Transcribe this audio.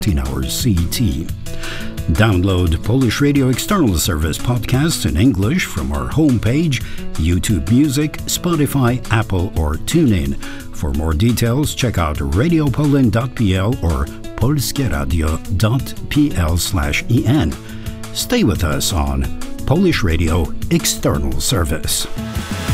hours CET. Download Polish Radio External Service podcast in English from our homepage, YouTube Music, Spotify, Apple, or TuneIn. For more details, check out radiopoland.pl or polskieradio.pl/en. Stay with us on Polish Radio External Service.